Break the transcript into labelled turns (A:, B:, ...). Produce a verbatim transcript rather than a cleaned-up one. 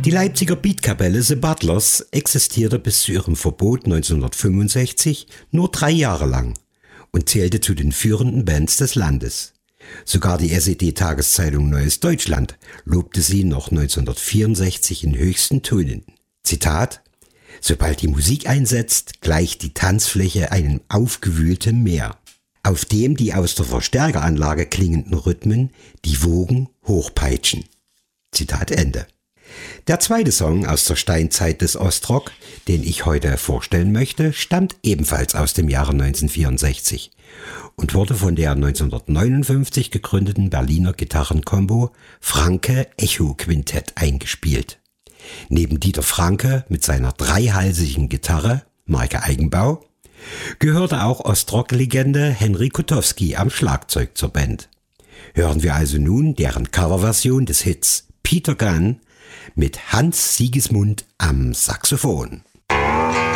A: Die Leipziger Beatkapelle The Butlers existierte bis zu ihrem Verbot neunzehnhundertfünfundsechzig nur drei Jahre lang und zählte zu den führenden Bands des Landes. Sogar die S E D-Tageszeitung Neues Deutschland lobte sie noch neunzehnhundertvierundsechzig in höchsten Tönen. Zitat: Sobald die Musik einsetzt, gleicht die Tanzfläche einem aufgewühlten Meer, auf dem die aus der Verstärkeranlage klingenden Rhythmen die Wogen hochpeitschen. Zitat Ende. Der zweite Song aus der Steinzeit des Ostrock, den ich heute vorstellen möchte, stammt ebenfalls aus dem Jahre neunzehnhundertvierundsechzig und wurde von der neunzehnhundertneunundfünfzig gegründeten Berliner Gitarrenkombo Franke Echo Quintett eingespielt. Neben Dieter Franke mit seiner dreihalsigen Gitarre, Marke Eigenbau, gehörte auch Ostrock-Legende Henry Kotowski am Schlagzeug zur Band. Hören wir also nun deren Coverversion des Hits Peter Gunn mit Hans Siegesmund am Saxophon.